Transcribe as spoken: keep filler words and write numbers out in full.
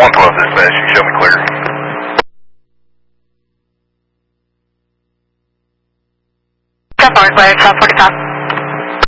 one twelve dispatch, you show me clear. ten forward, clear, twelve forty-five.